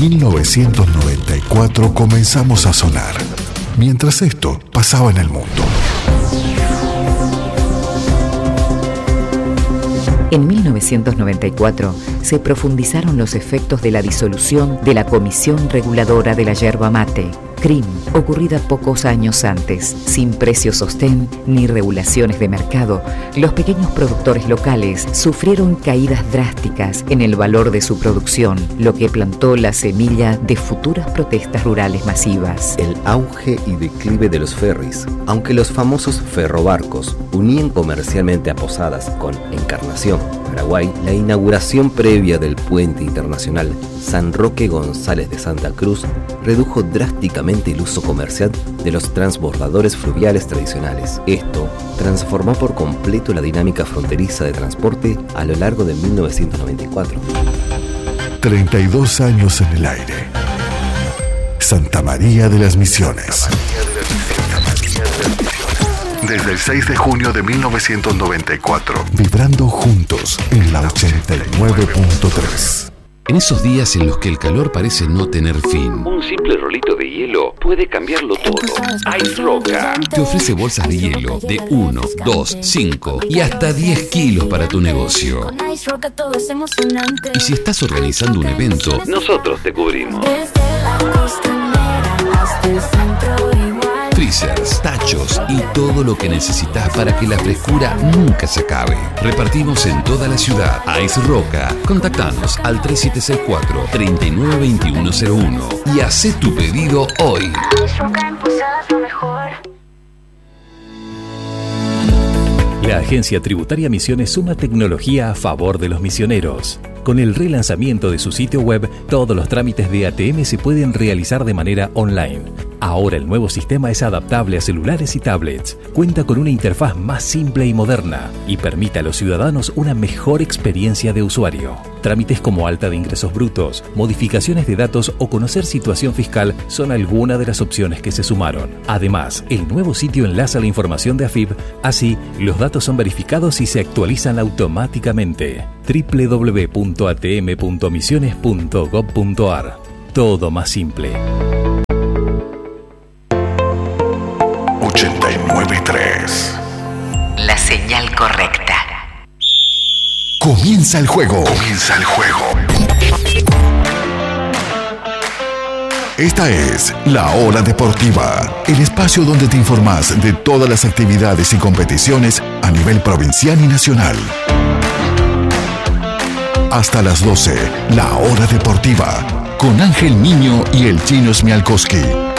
1994 comenzamos a sonar, mientras esto pasaba en el mundo. En 1994 se profundizaron los efectos de la disolución de la Comisión Reguladora de la Yerba Mate, CRIM, ocurrida pocos años antes. Sin precio sostén ni regulaciones de mercado, los pequeños productores locales sufrieron caídas drásticas en el valor de su producción, lo que plantó la semilla de futuras protestas rurales masivas. El auge y declive de los ferries. Aunque los famosos ferrobarcos unían comercialmente a Posadas con Encarnación, Paraguay, la inauguración previa del puente internacional San Roque González de Santa Cruz redujo drásticamente el uso comercial de los transbordadores fluviales tradicionales. Esto transformó por completo la dinámica fronteriza de transporte a lo largo de 1994. 32 años en el aire. Santa María de las Misiones. Desde el 6 de junio de 1994, vibrando juntos en la 89.3. En esos días en los que el calor parece no tener fin, un simple rolito de hielo puede cambiarlo todo. Ice Roca te ofrece bolsas de hielo de 1, 2, 5 y hasta 10 kilos para tu negocio. Y si estás organizando un evento, nosotros te cubrimos. Freezers, tachos y todo lo que necesitas para que la frescura nunca se acabe. Repartimos en toda la ciudad. Ice Roca. Contactanos al 3764-392101 y haz tu pedido hoy. La Agencia Tributaria Misiones suma tecnología a favor de los misioneros. Con el relanzamiento de su sitio web, todos los trámites de ATM se pueden realizar de manera online. Ahora el nuevo sistema es adaptable a celulares y tablets, cuenta con una interfaz más simple y moderna y permite a los ciudadanos una mejor experiencia de usuario. Trámites como alta de ingresos brutos, modificaciones de datos o conocer situación fiscal son algunas de las opciones que se sumaron. Además, el nuevo sitio enlaza la información de AFIP, así los datos son verificados y se actualizan automáticamente. www.atm.misiones.gov.ar. Todo más simple. 89.3. La señal correcta. Comienza el juego. Comienza el juego. Esta es La Hora Deportiva, el espacio donde te informas de todas las actividades y competiciones a nivel provincial y nacional. Hasta las 12, La Hora Deportiva, con Ángel Niño y el Chino Smialkowski.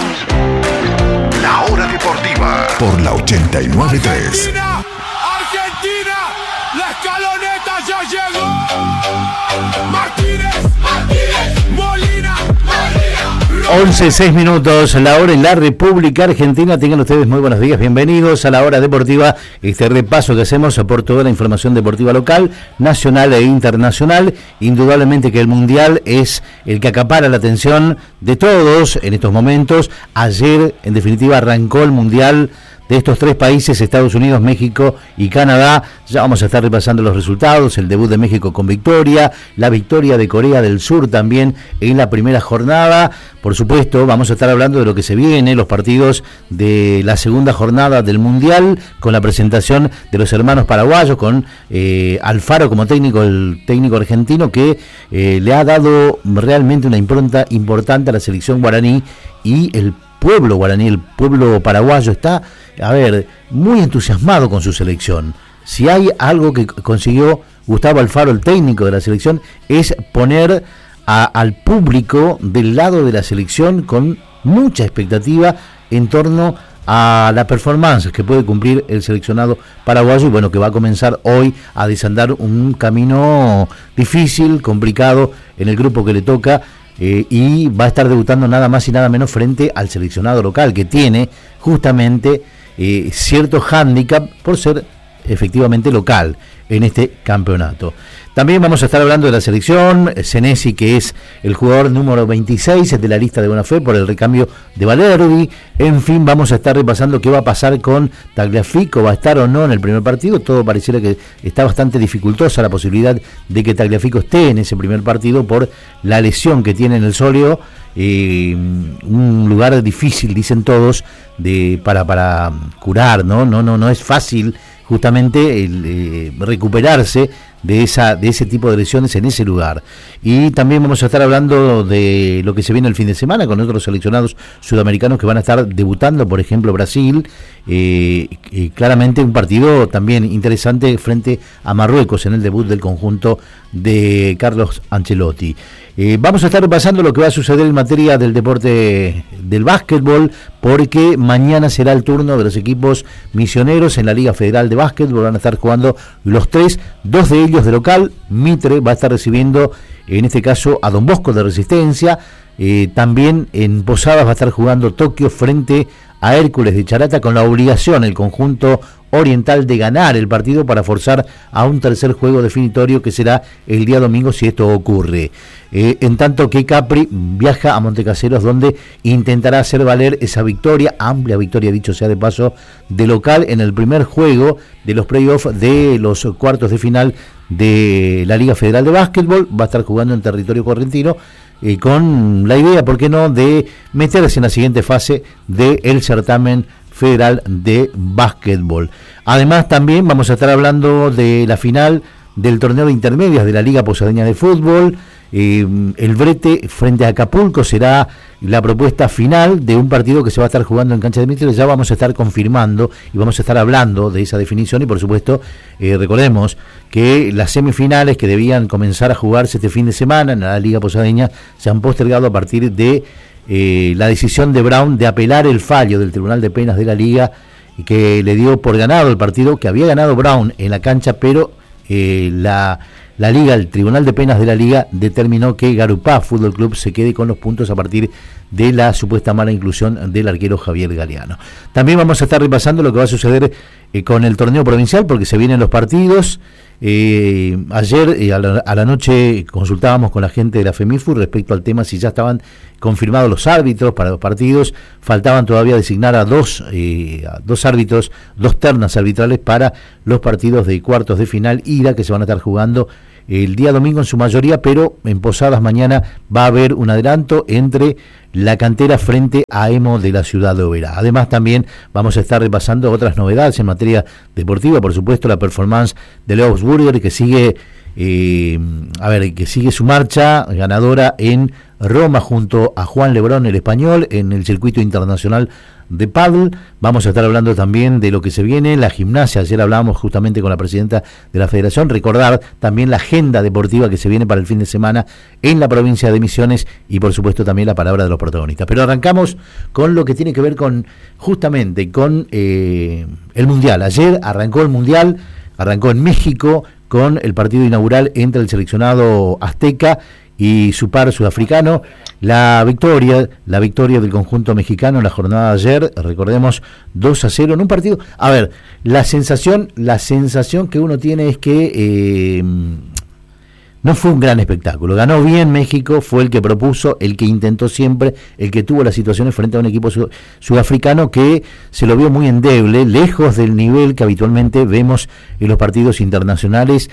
La Hora Deportiva, por la 89.3. Argentina, la escaloneta ya llegó. Martínez, Molina, 11:06 minutos, la hora en la República Argentina. Tengan ustedes muy buenos días, bienvenidos a La Hora Deportiva, este repaso que hacemos por toda la información deportiva local, nacional e internacional. Indudablemente que el Mundial es el que acapara la atención de todos en estos momentos. Ayer, en definitiva, arrancó el Mundial de estos tres países, Estados Unidos, México y Canadá. Ya vamos a estar repasando los resultados, el debut de México con victoria, la victoria de Corea del Sur también en la primera jornada. Por supuesto, vamos a estar hablando de lo que se viene, los partidos de la segunda jornada del Mundial, con la presentación de los hermanos paraguayos, con Alfaro como técnico, el técnico argentino que le ha dado realmente una impronta importante a la selección guaraní, y el pueblo guaraní, el pueblo paraguayo está, muy entusiasmado con su selección. Si hay algo que consiguió Gustavo Alfaro, el técnico de la selección, es poner al público del lado de la selección con mucha expectativa en torno a la performance que puede cumplir el seleccionado paraguayo, y bueno, que va a comenzar hoy a desandar un camino difícil, complicado en el grupo que le toca. Y va a estar debutando nada más y nada menos frente al seleccionado local, que tiene justamente cierto hándicap por ser efectivamente local en este campeonato. También vamos a estar hablando de la selección, Senesi, que es el jugador número 26 de la lista de buena fe por el recambio de Valerdi. En fin, vamos a estar repasando qué va a pasar con Tagliafico, va a estar o no en el primer partido. Todo pareciera que está bastante dificultosa la posibilidad de que Tagliafico esté en ese primer partido por la lesión que tiene en el sóleo. Un lugar difícil, dicen todos, para curar, no es fácil justamente recuperarse de ese tipo de lesiones en ese lugar. Y también vamos a estar hablando de lo que se viene el fin de semana con otros seleccionados sudamericanos que van a estar debutando, por ejemplo Brasil, claramente un partido también interesante frente a Marruecos en el debut del conjunto de Carlos Ancelotti. Vamos a estar repasando lo que va a suceder en materia del deporte del básquetbol, porque mañana será el turno de los equipos misioneros en la Liga Federal de Básquetbol. Van a estar jugando los tres, dos de ellos de local. Mitre va a estar recibiendo, en este caso, a Don Bosco de Resistencia. También en Posadas va a estar jugando Tokio frente a Hércules de Charata, con la obligación el conjunto oriental de ganar el partido para forzar a un tercer juego definitorio que será el día domingo si esto ocurre. En tanto que Capri viaja a Montecaseros, donde intentará hacer valer esa victoria, amplia victoria dicho sea de paso, de local en el primer juego de los playoffs de los cuartos de final de la Liga Federal de Básquetbol. Va a estar jugando en territorio correntino, con la idea, ¿por qué no?, de meterse en la siguiente fase del certamen federal de básquetbol. Además, también vamos a estar hablando de la final del torneo de intermedias de la Liga Posadeña de Fútbol. El Brete frente a Acapulco será la propuesta final de un partido que se va a estar jugando en cancha de Mitre. Ya vamos a estar confirmando y vamos a estar hablando de esa definición. Y por supuesto, recordemos que las semifinales que debían comenzar a jugarse este fin de semana en la Liga Posadeña se han postergado a partir de la decisión de Brown de apelar el fallo del Tribunal de Penas de la Liga, que le dio por ganado el partido que había ganado Brown en la cancha, pero la Liga, el Tribunal de Penas de la Liga, determinó que Garupá Fútbol Club se quede con los puntos a partir de la supuesta mala inclusión del arquero Javier Galeano. También vamos a estar repasando lo que va a suceder con el torneo provincial, porque se vienen los partidos. Ayer a la noche consultábamos con la gente de la FEMIFU respecto al tema si ya estaban confirmados los árbitros para los partidos. Faltaban todavía designar a dos árbitros, dos ternas arbitrales para los partidos de cuartos de final ida, que se van a estar jugando el día domingo en su mayoría, pero en Posadas mañana va a haber un adelanto entre la Cantera frente a Emo de la ciudad de Oberá. Además, también vamos a estar repasando otras novedades en materia deportiva, por supuesto la performance de Leo Augsburger, que sigue su marcha ganadora en Roma junto a Juan Lebrón, el español, en el circuito internacional de pádel. Vamos a estar hablando también de lo que se viene, la gimnasia. Ayer hablábamos justamente con la presidenta de la federación. Recordar también la agenda deportiva que se viene para el fin de semana en la provincia de Misiones y por supuesto también la palabra de los protagonistas. Pero arrancamos con lo que tiene que ver con justamente con el Mundial. Ayer arrancó el Mundial, arrancó en México con el partido inaugural entre el seleccionado azteca y su par sudafricano. La victoria del conjunto mexicano en la jornada de ayer, recordemos, 2-0 en un partido. A ver, la sensación que uno tiene es que no fue un gran espectáculo. Ganó bien México, fue el que propuso, el que intentó siempre, el que tuvo las situaciones frente a un equipo sudafricano que se lo vio muy endeble, lejos del nivel que habitualmente vemos en los partidos internacionales.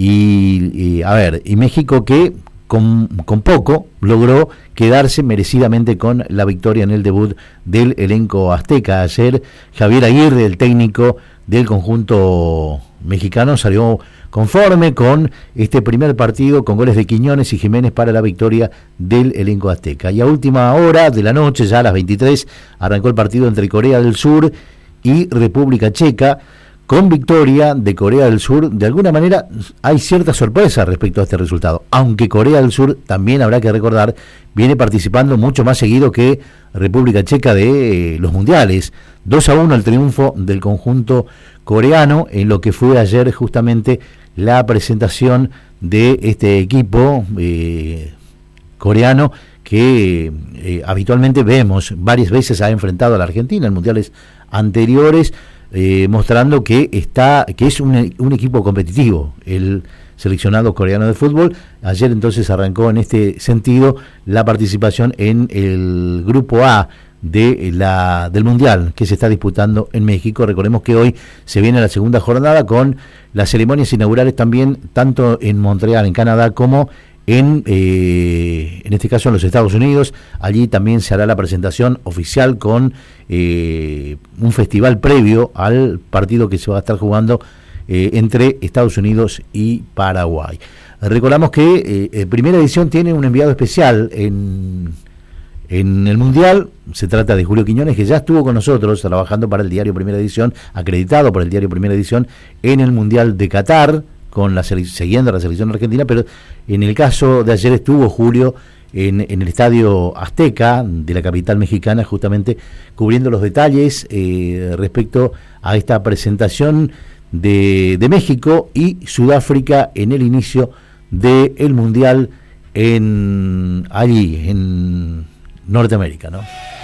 Y México que con poco logró quedarse merecidamente con la victoria en el debut del elenco azteca. Ayer Javier Aguirre, el técnico del conjunto mexicano, salió conforme con este primer partido, con goles de Quiñones y Jiménez para la victoria del elenco azteca. Y a última hora de la noche, ya a las 23, arrancó el partido entre Corea del Sur y República Checa. Con victoria de Corea del Sur, de alguna manera hay cierta sorpresa respecto a este resultado, aunque Corea del Sur, también habrá que recordar, viene participando mucho más seguido que República Checa de los mundiales. 2-1 el triunfo del conjunto coreano en lo que fue ayer justamente la presentación de este equipo coreano que habitualmente vemos varias veces ha enfrentado a la Argentina en mundiales anteriores, mostrando que es un equipo competitivo. El seleccionado coreano de fútbol. Ayer entonces arrancó en este sentido la participación en el grupo A del Mundial que se está disputando en México. Recordemos que hoy se viene la segunda jornada con las ceremonias inaugurales también, tanto en Montreal, en Canadá, como en este caso en los Estados Unidos. Allí también se hará la presentación oficial con un festival previo al partido que se va a estar jugando entre Estados Unidos y Paraguay. Recordamos que Primera Edición tiene un enviado especial en el Mundial. Se trata de Julio Quiñones, que ya estuvo con nosotros trabajando para el diario Primera Edición, acreditado por el diario Primera Edición en el Mundial de Qatar, siguiendo a la selección argentina, pero en el caso de ayer estuvo Julio en el Estadio Azteca de la capital mexicana, justamente cubriendo los detalles respecto a esta presentación de México y Sudáfrica en el inicio del Mundial allí en Norteamérica, ¿no?